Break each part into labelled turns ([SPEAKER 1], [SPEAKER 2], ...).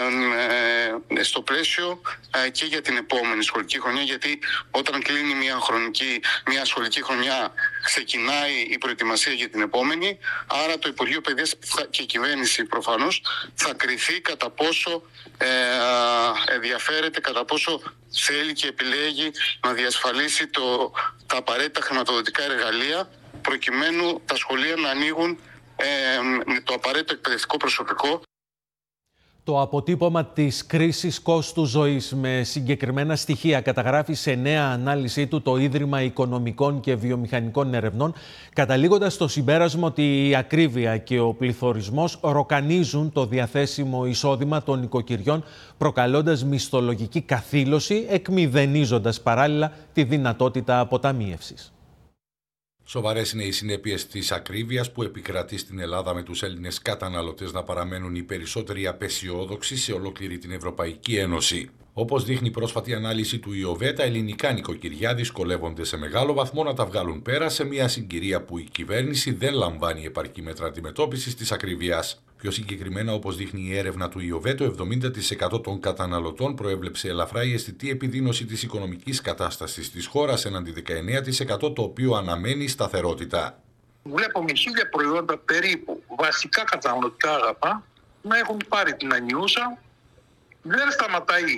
[SPEAKER 1] στο πλαίσιο και για την επόμενη σχολική χρονιά, γιατί όταν κλείνει μια σχολική χρονιά ξεκινάει η προετοιμασία για την επόμενη, άρα το Υπουργείο Παιδείας και η κυβέρνηση προφανώς θα κριθεί κατά πόσο ενδιαφέρεται, κατά πόσο θέλει και επιλέγει να διασφαλίσει τα απαραίτητα χρηματοδοτικά εργαλεία προκειμένου τα σχολεία να ανοίγουν με το απαραίτητο εκπαιδευτικό προσωπικό.
[SPEAKER 2] Το αποτύπωμα της κρίσης κόστου ζωής με συγκεκριμένα στοιχεία καταγράφει σε νέα ανάλυση του το Ίδρυμα Οικονομικών και Βιομηχανικών Ερευνών, καταλήγοντας στο συμπέρασμα ότι η ακρίβεια και ο πληθωρισμός ροκανίζουν το διαθέσιμο εισόδημα των νοικοκυριών, προκαλώντας μισθολογική καθήλωση, εκμηδενίζοντας παράλληλα τη δυνατότητα αποταμίευσης.
[SPEAKER 3] Σοβαρές είναι οι συνέπειες της ακρίβειας που επικρατεί στην Ελλάδα, με τους Έλληνες καταναλωτές να παραμένουν οι περισσότεροι απεσιόδοξοι σε ολόκληρη την Ευρωπαϊκή Ένωση. Όπως δείχνει η πρόσφατη ανάλυση του ΙΟΒΕ, τα ελληνικά νοικοκυριά δυσκολεύονται σε μεγάλο βαθμό να τα βγάλουν πέρα σε μια συγκυρία που η κυβέρνηση δεν λαμβάνει επαρκή μέτρα αντιμετώπισης της ακρίβειας. Πιο συγκεκριμένα, όπως δείχνει η έρευνα του ΙΟΒΕ, το 70% των καταναλωτών προέβλεψε ελαφρά η αισθητή επιδείνωση της οικονομικής κατάστασης της χώρας, έναντι 19% το οποίο αναμένει σταθερότητα.
[SPEAKER 4] Βλέπουμε 1000 προϊόντα περίπου, βασικά καταναλωτικά αγαθά, να έχουν πάρει την ανιούσα. Δεν σταματάει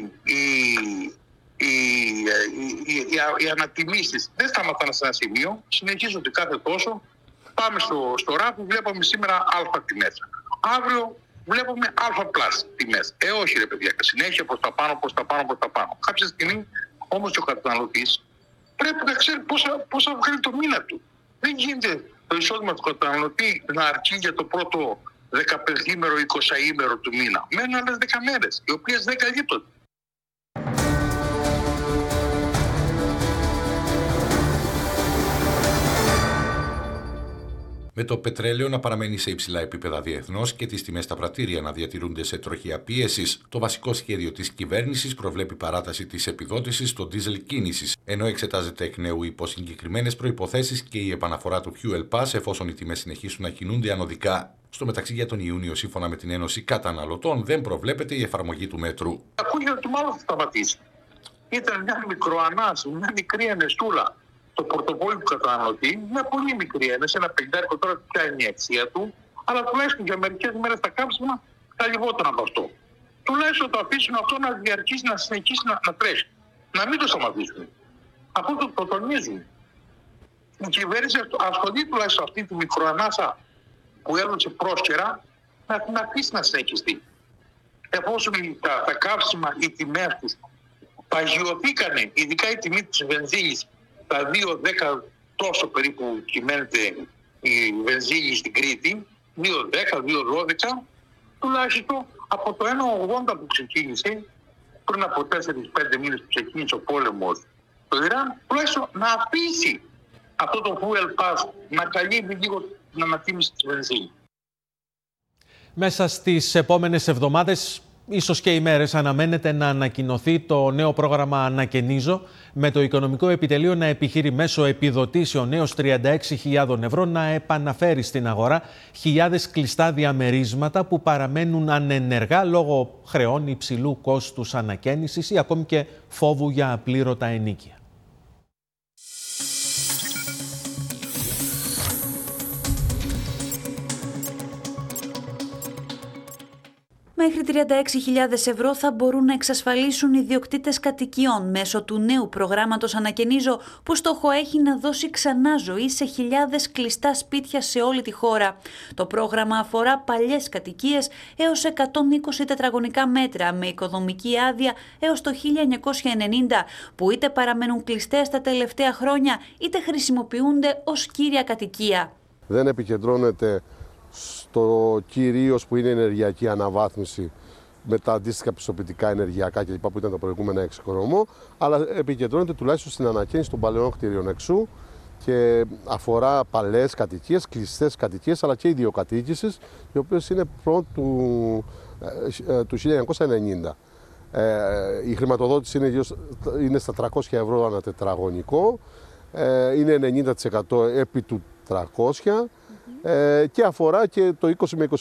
[SPEAKER 4] οι ανατιμήσεις, δεν σταματάνε σε ένα σημείο, συνεχίζονται κάθε τόσο. Πάμε στο ράφι, βλέπουμε σήμερα α τιμές. Αύριο βλέπουμε α πλάς τιμές. Όχι ρε παιδιά, συνέχεια προς τα πάνω. Κάποια στιγμή όμως και ο καταναλωτής πρέπει να ξέρει πώς θα βγάλει το μήνα του. Δεν γίνεται το εισόδημα του καταναλωτή να αρκεί για το πρώτο 15ήμερο, 20ήμερο του μήνα. Μένουν άλλες 10 μέρες, οι οποίες 10 γύπτονται.
[SPEAKER 3] Με το πετρέλαιο να παραμένει σε υψηλά επίπεδα διεθνώς και τις τιμές στα πρατήρια να διατηρούνται σε τροχιά πίεσης, το βασικό σχέδιο της κυβέρνησης προβλέπει παράταση της επιδότησης στο ντίζελ κίνησης, ενώ εξετάζεται εκ νέου υπό συγκεκριμένες προϋποθέσεις και η επαναφορά του Fuel Pass εφόσον οι τιμές συνεχίσουν να κινούνται ανωδικά. Στο μεταξύ, για τον Ιούνιο, σύμφωνα με την Ένωση Καταναλωτών, δεν προβλέπεται η εφαρμογή του μέτρου.
[SPEAKER 4] Ακούγεται ότι μάλλον θα σταματήσει. Ήταν μια μικροανάση, μια μικρή ενεστούλα. Το πορτοφόλι του καταναλωτή, μια πολύ μικρή ένεση, ένα 50 τώρα πια είναι η αξία του, αλλά τουλάχιστον για μερικές μέρες τα κάψιμα θα λιγότερο από αυτό. Τουλάχιστον το αφήσουν αυτό να διαρκήσει, να συνεχίσει να τρέχει. Να μην το σταματήσουν. Αυτό το τονίζουν. Η κυβέρνηση ασχολεί τουλάχιστον αυτή τη μικροανάσα που έδωσε πρόσκαιρα να την αφήσει να συνεχιστεί. Εφόσον τα καύσιμα, οι τιμές τους παγιωθήκανε, ειδικά η τιμή της βενζίνης, τα 2,10 τόσο περίπου κυμαίνεται η βενζίνη στην Κρήτη, 2,10, 2,12, τουλάχιστον από το 1,80 που ξεκίνησε, πριν από 4-5 μήνες που ξεκίνησε ο πόλεμος στο Ιράν, τουλάχιστον να αφήσει αυτό το fuel pass να καλύψει λίγο την ανατίμηση της βενζίνης.
[SPEAKER 2] Μέσα στις επόμενες εβδομάδες, ίσως και ημέρες, αναμένεται να ανακοινωθεί το νέο πρόγραμμα Ανακαινίζω, με το Οικονομικό Επιτελείο να επιχείρει μέσω επιδοτήσεων έως 36.000 ευρώ να επαναφέρει στην αγορά χιλιάδες κλειστά διαμερίσματα που παραμένουν ανενεργά λόγω χρεών υψηλού κόστους ανακαίνησης ή ακόμη και φόβου για απλήρωτα ενοίκια.
[SPEAKER 5] Μέχρι 36.000 ευρώ θα μπορούν να εξασφαλίσουν οι ιδιοκτήτες κατοικιών μέσω του νέου προγράμματος Ανακαινίζω, που στόχο έχει να δώσει ξανά ζωή σε χιλιάδες κλειστά σπίτια σε όλη τη χώρα. Το πρόγραμμα αφορά παλιές κατοικίες έως 120 τετραγωνικά μέτρα με οικοδομική άδεια έως το 1990, που είτε παραμένουν κλειστές τα τελευταία χρόνια είτε χρησιμοποιούνται ως κύρια κατοικία.
[SPEAKER 6] Δεν επικεντρώνεται στο κυρίως που είναι η ενεργειακή αναβάθμιση με τα αντίστοιχα πιστοποιητικά ενεργειακά κλπ. Που ήταν τα προηγούμενα εξοικονομώ, αλλά επικεντρώνεται τουλάχιστον στην ανακαίνιση των παλαιών κτηρίων εξού και αφορά παλαιές κατοικίες, κλειστές κατοικίες, αλλά και ιδιοκατοίκησης, οι οποίες είναι πρώτου του 1990. Η χρηματοδότηση είναι στα 300 ευρώ ανά τετραγωνικό, είναι 90% επί του 300 και αφορά και το 20 με